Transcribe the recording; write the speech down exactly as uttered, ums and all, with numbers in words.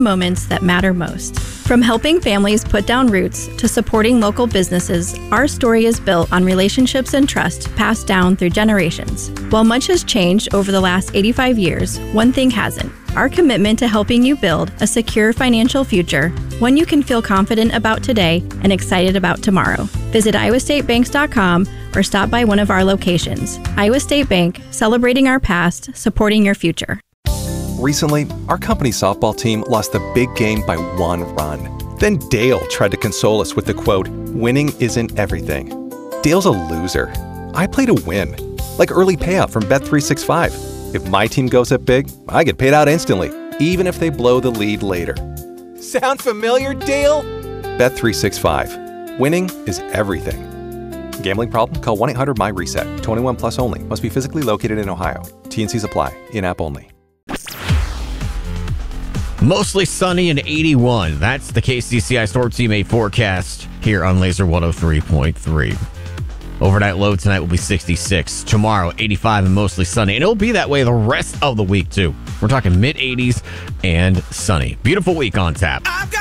moments that matter most. From helping families put down roots to supporting local businesses, our story is built on relationships and trust passed down through generations. While much has changed over the last eighty-five years, one thing hasn't: our commitment to helping you build a secure financial future, one you can feel confident about today and excited about tomorrow. Visit iowa state banks dot com or stop by one of our locations. Iowa State Bank, celebrating our past, supporting your future. Recently, our company softball team lost the big game by one run. Then Dale tried to console us with the quote, "Winning isn't everything." Dale's a loser. I play to win, like early payout from Bet three sixty-five. If my team goes up big, I get paid out instantly, even if they blow the lead later. Sound familiar, Dale? Bet three sixty-five. Winning is everything. Gambling problem? Call one eight hundred M Y RESET. twenty-one plus only. Must be physically located in Ohio. T and Cs apply. In-app only. Mostly sunny and eighty-one. That's the K C C I Storm Team eight forecast here on Laser one oh three point three. Overnight low tonight will be sixty-six. Tomorrow, eighty-five and mostly sunny. And it'll be that way the rest of the week, too. We're talking mid-eighties and sunny. Beautiful week on tap.